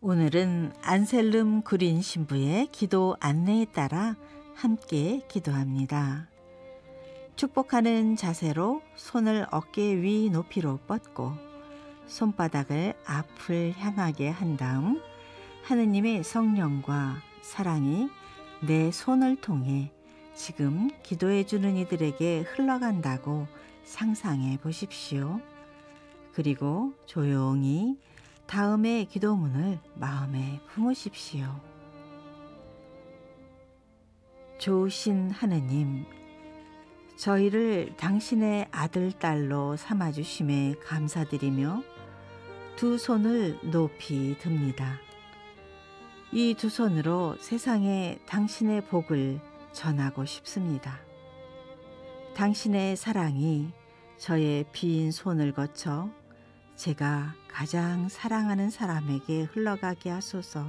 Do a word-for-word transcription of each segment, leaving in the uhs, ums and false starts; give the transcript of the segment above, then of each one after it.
오늘은 안셀름 구린 신부의 기도 안내에 따라 함께 기도합니다. 축복하는 자세로 손을 어깨 위 높이로 뻗고 손바닥을 앞을 향하게 한 다음 하느님의 성령과 사랑이 내 손을 통해 지금 기도해 주는 이들에게 흘러간다고 상상해 보십시오. 그리고 조용히 다음의 기도문을 마음에 품으십시오. 좋으신 하느님, 저희를 당신의 아들, 딸로 삼아주심에 감사드리며 두 손을 높이 듭니다. 이 두 손으로 세상에 당신의 복을 전하고 싶습니다. 당신의 사랑이 저의 빈 손을 거쳐 제가 가장 사랑하는 사람에게 흘러가게 하소서.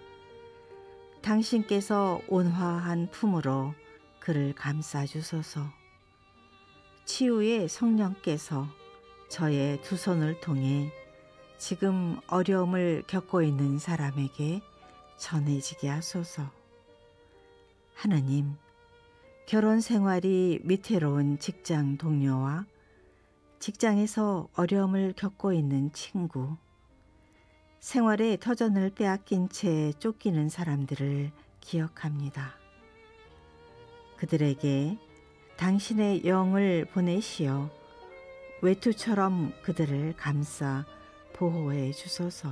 당신께서 온화한 품으로 그를 감싸주소서. 치유의 성령께서 저의 두 손을 통해 지금 어려움을 겪고 있는 사람에게 전해지게 하소서. 하느님, 결혼 생활이 위태로운 직장 동료와 직장에서 어려움을 겪고 있는 친구, 생활의 터전을 빼앗긴 채 쫓기는 사람들을 기억합니다. 그들에게 당신의 영을 보내시어 외투처럼 그들을 감싸 보호해 주소서.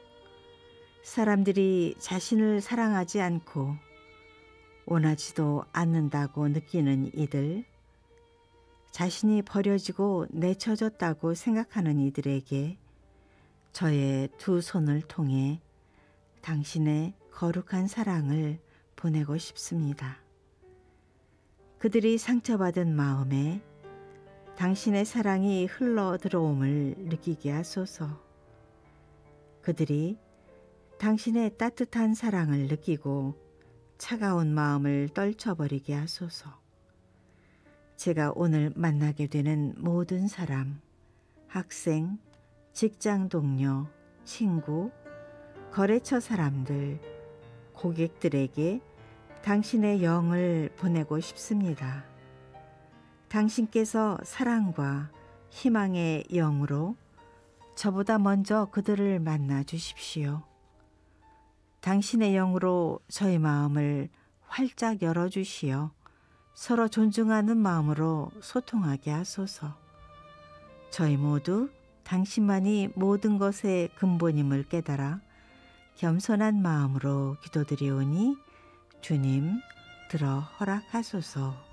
사람들이 자신을 사랑하지 않고 원하지도 않는다고 느끼는 이들, 자신이 버려지고 내쳐졌다고 생각하는 이들에게 저의 두 손을 통해 당신의 거룩한 사랑을 보내고 싶습니다. 그들이 상처받은 마음에 당신의 사랑이 흘러 들어옴을 느끼게 하소서. 그들이 당신의 따뜻한 사랑을 느끼고 차가운 마음을 떨쳐버리게 하소서. 제가 오늘 만나게 되는 모든 사람, 학생, 직장 동료, 친구, 거래처 사람들, 고객들에게 당신의 영을 보내고 싶습니다. 당신께서 사랑과 희망의 영으로 저보다 먼저 그들을 만나 주십시오. 당신의 영으로 저의 마음을 활짝 열어주시어 서로 존중하는 마음으로 소통하게 하소서. 저희 모두 당신만이 모든 것의 근본임을 깨달아 겸손한 마음으로 기도드리오니 주님 들어 허락하소서.